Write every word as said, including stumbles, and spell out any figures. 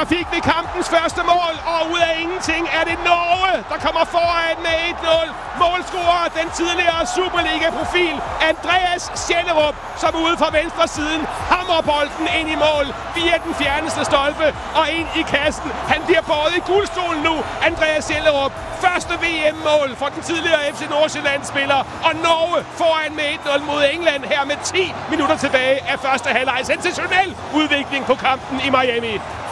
Så fik vi kampens første mål, og ud af ingenting er det Norge, der kommer foran med et nul. Målscorer den tidligere Superliga-profil Andreas Schellerup, som ude fra venstre siden hammer bolden ind i mål via den fjerneste stolpe og ind i kassen. Han bliver båret i guldstolen nu, Andreas Schellerup. Første V M-mål for den tidligere F C Nordsjælland-spiller, og Norge foran med et nul mod England her med ti minutter tilbage af første halvleg. Sensationel udvikling på kampen i Miami.